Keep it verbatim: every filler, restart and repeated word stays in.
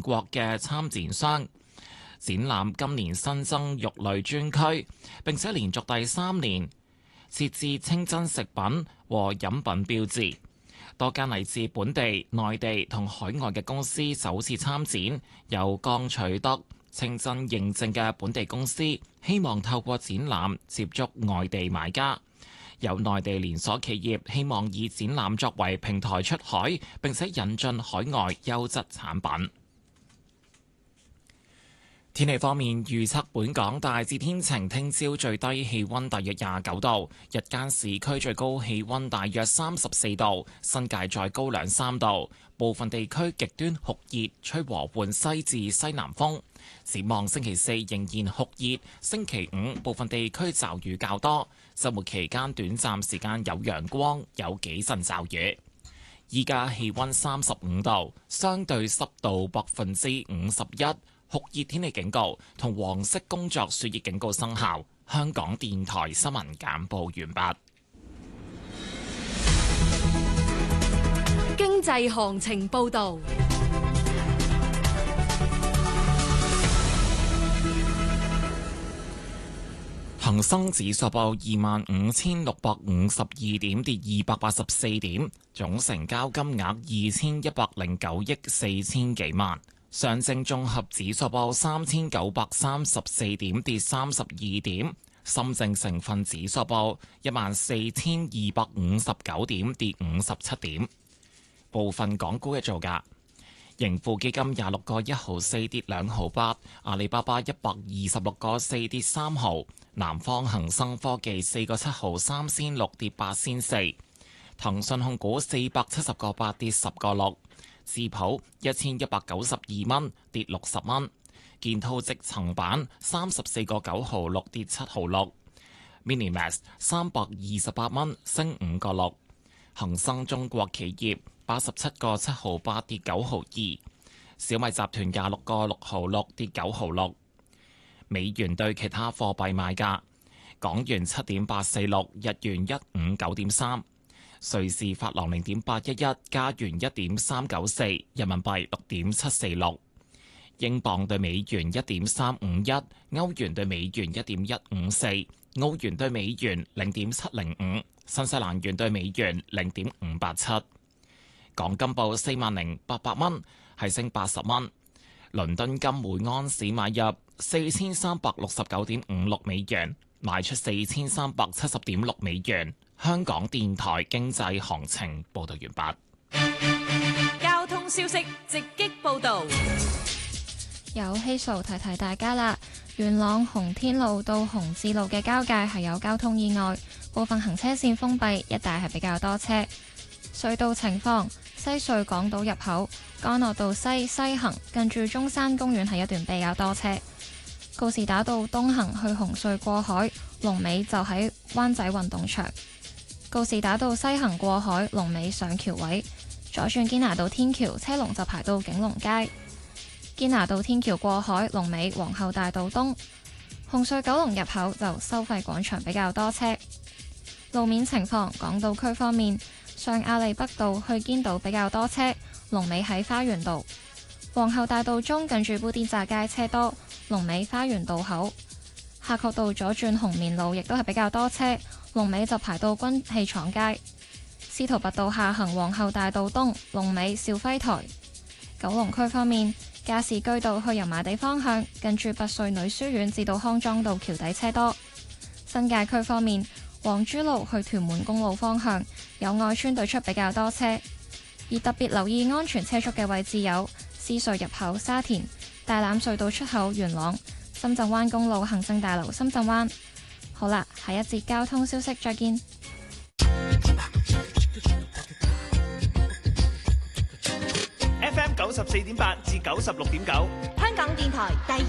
國嘅參展商。展覽今年新增肉類專區，並且連續第三年設置清真食品和飲品標誌。多間嚟自本地、內地同海外嘅公司首次參展，有剛取得清真認證嘅本地公司希望透過展覽接觸外地買家。有內地連鎖企業希望以展覽作為平台出海，並且引進海外優質產品。天氣方面，預測本港大致天晴，聽朝最低氣溫大約廿九度，日間市區最高氣溫大約三十四度，新界再高兩三度。部分地區極端酷熱，吹和緩西至西南風。展望星期四仍然酷熱，星期五部分地區驟雨較多，週末期間短暫時間有陽光，有幾陣驟雨。依家氣溫三十五度，相對濕度百分之五十一。酷熱天氣警告同黃色工作暑熱警告生效。香港電台新聞簡報完畢。 經濟行情報道。 恒生指數報二萬五千六百五十二點，跌二百八十四點，總成交金額二千一百零九億四千幾萬。上證綜合指數報三千九百三十四點，跌三十二點。深證成分指數報一萬四千二百五十九點，跌五十七點。部分港股嘅造價：盈富基金廿六個一毫四跌兩毫八，阿里巴巴一百二十六個四跌三毫，南方恒生科技四個七毫三仙六跌八仙四，騰訊控股四百七十個八跌十個六。智普一千一百九十二蚊，跌六十蚊；建滔積層板三十四個九毫六，跌七毫六；Minimax 三百二十八蚊，升五個六；恒生中國企業八十七個七毫八，跌九毫二；小米集團廿六個六毫六，跌九毫六。美元對其他貨幣賣價：港元七點八四六，日元一五九點三。瑞士法郎零點八一一，加元一點三九四，人民幣六點七四六，英鎊對美元一點三五一，歐元對美元一點一五四，澳元對美元零點七零五，新西蘭元對美元零點五八七。港金報四萬零八百蚊，係升八十蚊。倫敦金每安士買入四千三百六十九點五六美元，賣出四千三百七十點六美元。香港電台經濟行情報道完畢。交通消息直擊報道。 有希數提提大家啦，元朗洪天路到洪志路嘅交界係有交通意外，部分行車線封閉，一帶係比較多車。隧道情況：西隧港島入口干諾道西西行近住中山公園係一段比較多車。告士打道東行去紅隧過海，龍尾就喺灣仔運動場。告士打道西行過海，龍尾上橋位；左轉堅拿道天橋，車龍就排到景隆街。堅拿道天橋過海，龍尾皇后大道東。紅隧九龍入口就收費廣場比較多車。路面情況：港島區方面，上亞厘北道去堅道比較多車，龍尾喺花園道。皇后大道中近住砵甸乍街車多，龍尾花園道口。夏慤道左轉紅棉路亦都係比較多車，龍尾就排到軍器廠街。司徒拔道下行皇后大道東，龍尾兆輝台。九龍區方面，加士居道去油麻地方向近住拔萃女書院至到康莊道橋底車多。新界區方面，黃珠路去屯門公路方向有愛村對出比較多車，而特別留意安全車速嘅位置有獅隧入口沙田、大欖隧道出口元朗、深圳灣公路行政大樓深圳灣。好啦，下一節交通消息再見。 F M 九十四點八至九十六點九， 香港電台第